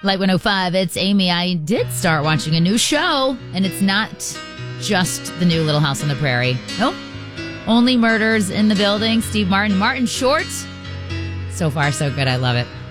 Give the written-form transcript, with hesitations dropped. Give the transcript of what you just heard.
Light 105, it's Amy. I did start watching a new show, and it's not just the new Little House on the Prairie. Nope. Only Murders in the Building. Steve Martin. Martin Short. So far, so good. I love it.